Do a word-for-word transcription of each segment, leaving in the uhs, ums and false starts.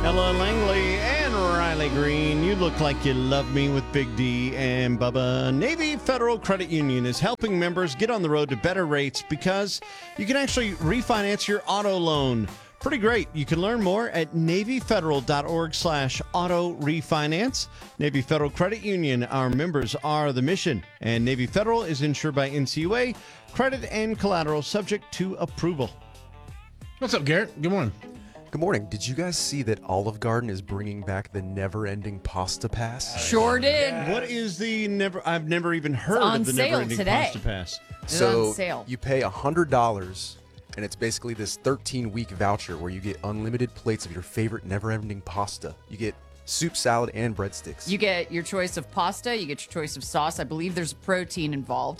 Ella Langley and Riley Green. You look like you love me with Big D and Bubba. Navy Federal Credit Union is helping members get on the road to better rates because you can actually refinance your auto loan. Pretty great. You can learn more at NavyFederal.org slash auto refinance. Navy Federal Credit Union, our members are the mission. And Navy Federal is insured by N C U A. Credit and collateral subject to approval. What's up, Garrett? Good morning. Good morning. Did you guys see that Olive Garden is bringing back the never-ending pasta pass? Sure did. What is the never? I've never even heard on of the sale never-ending today. pasta pass. It's So on sale. you pay one hundred dollars, and it's basically this thirteen-week voucher where you get unlimited plates of your favorite never-ending pasta. You get soup, salad, and breadsticks. You get your choice of pasta. You get your choice of sauce. I believe there's protein involved.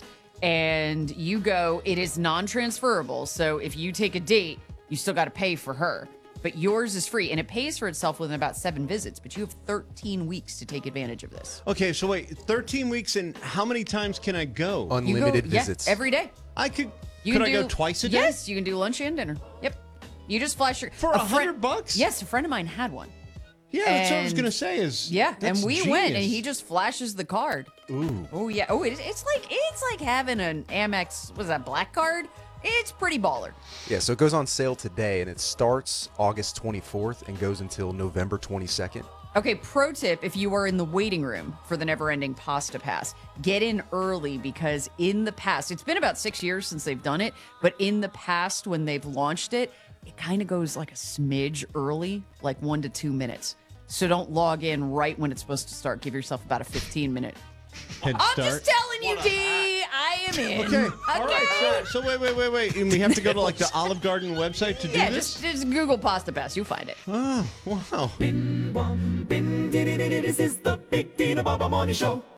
And you go, it is non-transferable. So if you take a date, you still got to pay for her. But yours is free, and it pays for itself within about seven visits. But you have thirteen weeks to take advantage of this. Okay, so wait, thirteen weeks, and how many times can I go? You go, Unlimited yeah, visits. every day. I could. You could can I do, go twice a day? Yes, you can do lunch and dinner. Yep. You just flash your For a friend- hundred bucks? Yes, a friend of mine had one. Yeah, that's what I was And- gonna say. Is Yeah, that's and we genius. went, and he just flashes the card. Ooh. Oh yeah. Oh, it, it's like it's like having an Amex. Was that black card? It's pretty baller. Yeah, so it goes on sale today, and it starts August twenty-fourth and goes until November twenty-second. Okay, pro tip, if you are in the waiting room for the never-ending pasta pass, get in early because in the past, it's been about six years since they've done it, but in the past when they've launched it, it kind of goes like a smidge early, like one to two minutes. So don't log in right when it's supposed to start. Give yourself about a fifteen minute. Head I'm start. just telling you, D, I am in. Okay. All right. So, so wait, wait, wait, wait. And we have to go to like the Olive Garden website to Yeah, do this. just, just Google pasta pass. You'll find it. Oh, wow. This is the Big D and Bubba Morning Show.